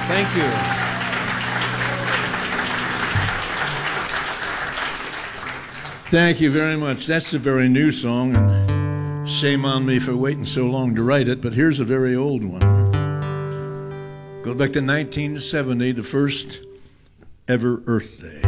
Thank you. Thank you very much. That's a very new song, and shame on me for waiting so long to write it, but here's a very old one. Goes back to 1970, the first ever Earth Day.